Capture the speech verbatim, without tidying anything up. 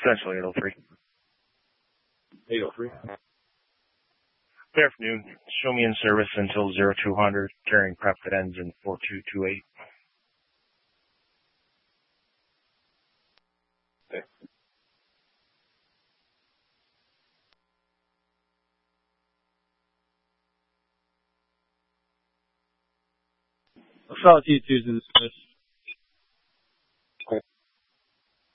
Essentially eight oh three. eight oh three. Good afternoon. Show me in service until zero two hundred, carrying prep that ends in four two two eight. Okay. I'll follow T two's in this place.